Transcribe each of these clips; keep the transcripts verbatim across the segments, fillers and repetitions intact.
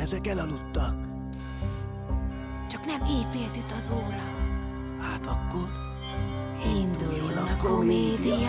Ezek elaludtak. Psst, csak nem éjfélt üt az óra. Hát akkor Induljon a komédia.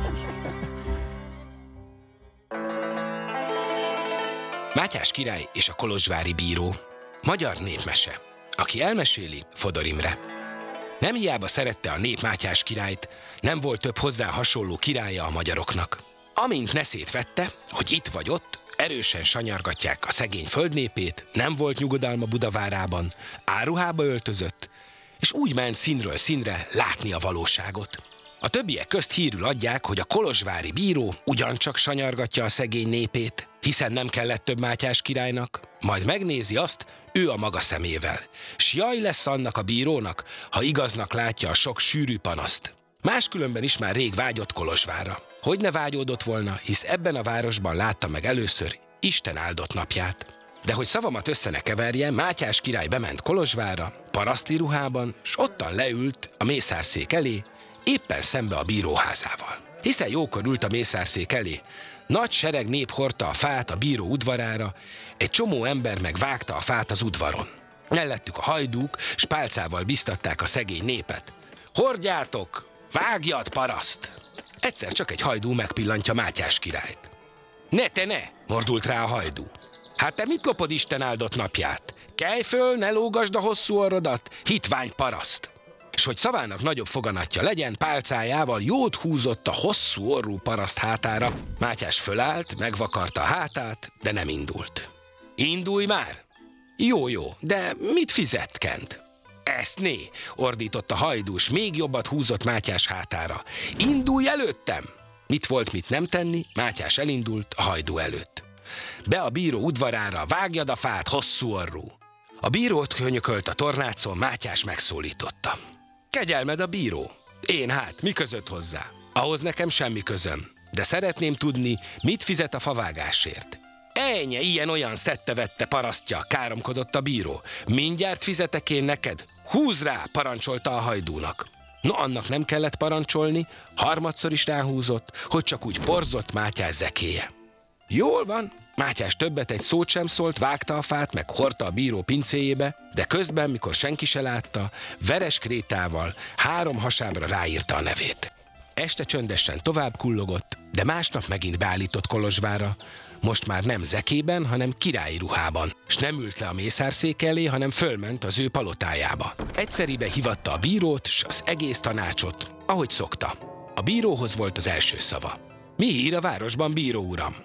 Mátyás király és a kolozsvári bíró. Magyar népmese. Aki elmeséli, Fodor Imre. Nem hiába szerette a nép Mátyás királyt, nem volt több hozzá hasonló királya a magyaroknak. Amint neszét vette, hogy itt vagy ott, erősen sanyargatják a szegény földnépét, nem volt nyugodalma Budavárában, áruhába öltözött, és úgy ment színről színre látni a valóságot. A többiek közt hírül adják, hogy a kolozsvári bíró ugyancsak sanyargatja a szegény népét, hiszen nem kellett több Mátyás királynak, majd megnézi azt ő a maga szemével. S jaj lesz annak a bírónak, ha igaznak látja a sok sűrű panaszt. Máskülönben is már rég vágyott Kolozsvárra. Hogy ne vágyódott volna, hisz ebben a városban látta meg először Isten áldott napját. De hogy szavamat össze ne keverje, Mátyás király bement Kolozsvárra, paraszti ruhában, s ottan leült a mészárszék elé, éppen szembe a bíróházával. Hiszen jókor ült a mészárszék elé. Nagy sereg nép hordta a fát a bíró udvarára, egy csomó ember meg vágta a fát az udvaron. Mellettük a hajdúk, s pálcával biztatták a szegény népet. Hordjátok! Vágjad, paraszt! Egyszer csak egy hajdú megpillantja Mátyás királyt. Ne te ne! Mordult rá a hajdú. Hát te mit lopod Isten áldott napját? Kelj föl, ne lógasd a hosszú orrodat, hitvány paraszt! És hogy szavának nagyobb foganatja legyen, pálcájával jót húzott a hosszú orrú paraszt hátára. Mátyás fölállt, megvakarta a hátát, de nem indult. Indulj már! Jó, jó, de mit fizetkent? Ezt né, ordított a hajdús, még jobbat húzott Mátyás hátára. Indulj előttem! Mit volt, mit nem tenni, Mátyás elindult a hajdú előtt. Be a bíró udvarára, vágjad a fát, hosszú orrú! A bírót könyökölt a tornácon, Mátyás megszólította. Kegyelmed a bíró. Én hát, mi között hozzá? Ahhoz nekem semmi közöm, de szeretném tudni, mit fizet a favágásért. Ennyi, ilyen-olyan szedte-vette parasztja, káromkodott a bíró. Mindjárt fizetek én neked? Húz rá, parancsolta a hajdúnak. No, annak nem kellett parancsolni, harmadszor is ráhúzott, hogy csak úgy porzott Mátyás zekéje. Jól van, Mátyás többet egy szót sem szólt, vágta a fát, meg hordta a bíró pincéjébe, de közben, mikor senki se látta, veres krétával három hasábra ráírta a nevét. Este csöndesen tovább kullogott, de másnap megint beállított Kolozsvárra, most már nem zekében, hanem királyi ruhában, s nem ült le a mészárszék elé, hanem fölment az ő palotájába. Egyszeribe hívatta a bírót, s az egész tanácsot, ahogy szokta. A bíróhoz volt az első szava. Mi hír a városban, bíró uram?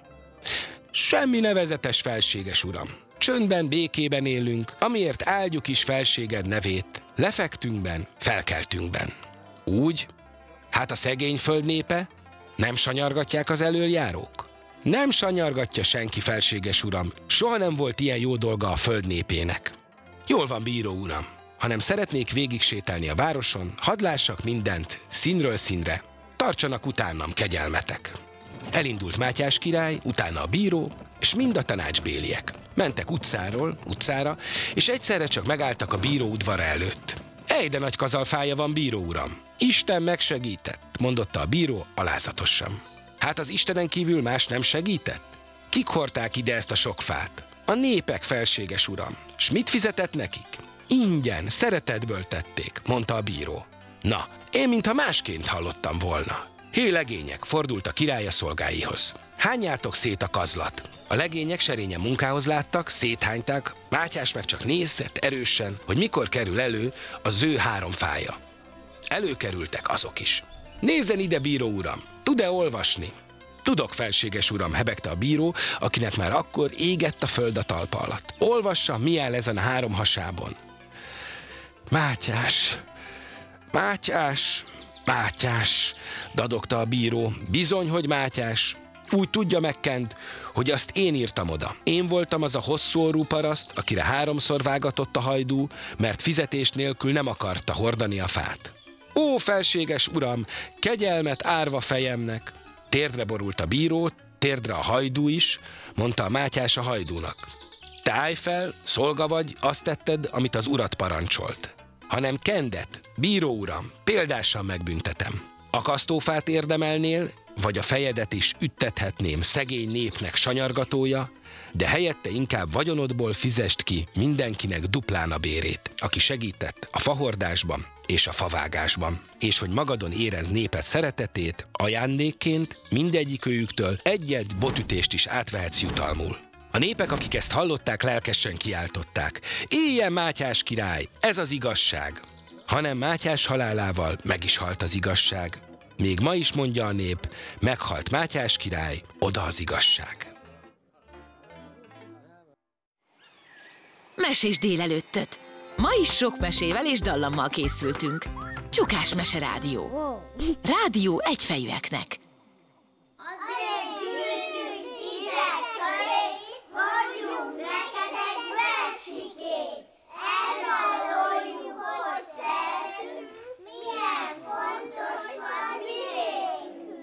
Semmi nevezetes, felséges uram. Csöndben, békében élünk, amiért áldjuk is felséged nevét. Lefektünkben, felkeltünkben. Úgy? Hát a szegény föld népe? Nem sanyargatják az elöljárók? Nem sanyargatja senki, felséges uram. Soha nem volt ilyen jó dolga a föld népének. Jól van, bíró uram. Hanem szeretnék végig sétálni a városon, hadd lássak mindent, színről színre. Tartsanak utánam, kegyelmetek. Elindult Mátyás király, utána a bíró, és mind a tanácsbéliek. Mentek utcáról utcára, és egyszerre csak megálltak a bíró udvara előtt. Ej, de nagy kazalfája van, bíró uram. Isten megsegített, mondotta a bíró alázatosan. Hát az Istenen kívül más nem segített? Kik hordták ide ezt a sok fát? A népek, felséges uram. S mit fizetett nekik? Ingyen, szeretetből tették, mondta a bíró. Na, én mintha másként hallottam volna. Hé, legények, fordult a király a szolgáihoz. Hányjátok szét a kazlat? A legények serényen munkához láttak, széthányták, Mátyás meg csak nézett erősen, hogy mikor kerül elő az ő három fája. Előkerültek azok is. Nézzen ide, bíró uram, tud-e olvasni? Tudok, felséges uram, hebegte a bíró, akinek már akkor égett a föld a talpa alatt. Olvassa, mi áll ezen a három hasában. Mátyás, Mátyás, Mátyás, dadogta a bíró. Bizony, hogy Mátyás. Úgy tudja megkent, hogy azt én írtam oda. Én voltam az a hosszú orrú paraszt, akire háromszor vágatott a hajdú, mert fizetés nélkül nem akarta hordani a fát. Ó, felséges uram, kegyelmet árva fejemnek! Térdre borult a bíró, térdre a hajdú is, mondta a Mátyás a hajdúnak. Te állj fel, szolga vagy, azt tetted, amit az urat parancsolt. Hanem kendet, bíró uram, példásan megbüntetem. Akasztófát érdemelnél, vagy a fejedet is üttethetném szegény népnek sanyargatója, de helyette inkább vagyonodból fizest ki mindenkinek duplán a bérét, aki segített a fahordásban és a favágásban. És hogy magadon érez néped szeretetét, ajándékként mindegyikőjüktől egy-egy botütést is átvehetsz jutalmul. A népek, akik ezt hallották, lelkesen kiáltották: éljen Mátyás király, ez az igazság! Hanem Mátyás halálával meg is halt az igazság. Még ma is mondja a nép, meghalt Mátyás király, oda az igazság. Mesés délelőttöt! Ma is sok mesével és dallammal készültünk. Csukás Mese Rádió. Rádió egyfejűeknek.